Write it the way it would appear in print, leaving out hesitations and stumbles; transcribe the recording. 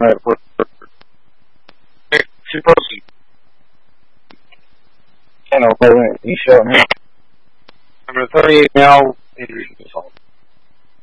Channel 11, you show me. Number 38 now, injury consultant.